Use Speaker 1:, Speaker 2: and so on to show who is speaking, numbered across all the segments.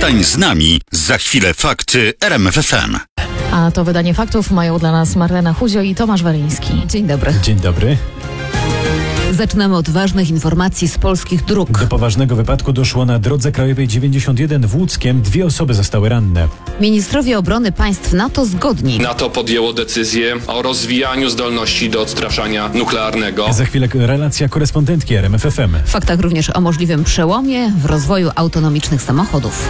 Speaker 1: Zostań z nami. Za chwilę fakty RMF FM.
Speaker 2: A to wydanie faktów mają dla nas Marlena Huzio i Tomasz Waryński. Dzień dobry.
Speaker 3: Dzień dobry.
Speaker 4: Zaczynamy od ważnych informacji z polskich dróg.
Speaker 3: Do poważnego wypadku doszło na drodze krajowej 91 w Łódzkiem. 2 osoby zostały ranne.
Speaker 4: Ministrowie obrony państw NATO zgodni.
Speaker 5: NATO podjęło decyzję o rozwijaniu zdolności do odstraszania nuklearnego.
Speaker 3: Za chwilę relacja korespondentki RMF FM.
Speaker 4: W faktach również o możliwym przełomie w rozwoju autonomicznych samochodów.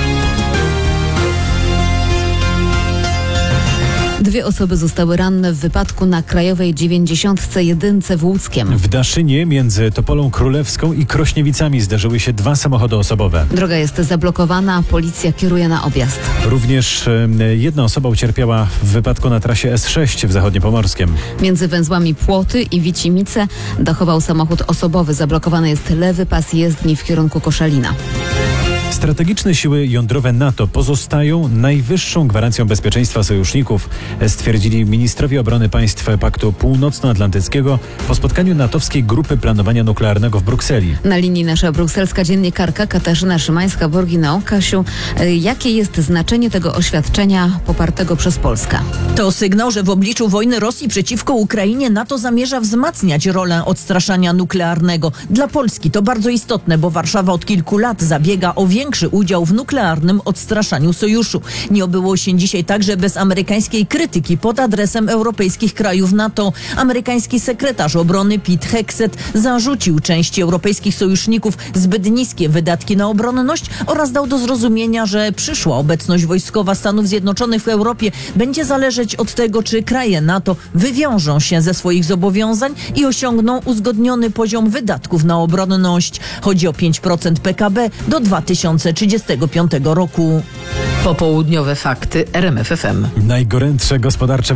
Speaker 4: 2 osoby zostały ranne w wypadku na krajowej 91 w Łódzkiem.
Speaker 3: W Daszynie między Topolą Królewską i Krośniewicami zdarzyły się 2 samochody osobowe.
Speaker 4: Droga jest zablokowana, policja kieruje na objazd.
Speaker 3: Również 1 osoba ucierpiała w wypadku na trasie S6 w Zachodniopomorskiem.
Speaker 4: Między węzłami Płoty i Wicimice dachował samochód osobowy. Zablokowany jest lewy pas jezdni w kierunku Koszalina.
Speaker 3: Strategiczne siły jądrowe NATO pozostają najwyższą gwarancją bezpieczeństwa sojuszników, stwierdzili ministrowie obrony państw Paktu Północnoatlantyckiego po spotkaniu natowskiej grupy planowania nuklearnego w Brukseli.
Speaker 4: Na linii nasza brukselska dziennikarka Katarzyna Szymańska-Borgino. Kasiu, jakie jest znaczenie tego oświadczenia popartego przez Polskę?
Speaker 6: To sygnał, że w obliczu wojny Rosji przeciwko Ukrainie NATO zamierza wzmacniać rolę odstraszania nuklearnego. Dla Polski to bardzo istotne, bo Warszawa od kilku lat zabiega o większy udział w nuklearnym odstraszaniu sojuszu. Nie obyło się dzisiaj także bez amerykańskiej krytyki pod adresem europejskich krajów NATO. Amerykański sekretarz obrony Pete Hegseth zarzucił części europejskich sojuszników zbyt niskie wydatki na obronność oraz dał do zrozumienia, że przyszła obecność wojskowa Stanów Zjednoczonych w Europie będzie zależeć od tego, czy kraje NATO wywiążą się ze swoich zobowiązań i osiągną uzgodniony poziom wydatków na obronność. Chodzi o 5% PKB do 2035 roku.
Speaker 7: Popołudniowe fakty RMF FM.
Speaker 3: Najgorętsze gospodarcze